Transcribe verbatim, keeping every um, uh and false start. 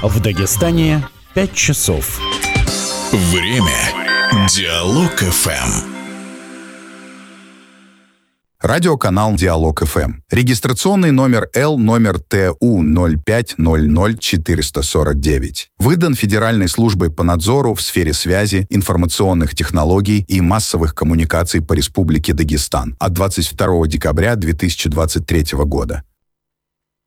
В Дагестане пять часов. Время. Диалог эф эм. Радиоканал «Диалог эф эм». Регистрационный номер Л номер Т У ноль пять ноль ноль четыре сорок девять. Выдан Федеральной службой по надзору в сфере связи, информационных технологий и массовых коммуникаций по Республике Дагестан от двадцать второго декабря две тысячи двадцать третьего года.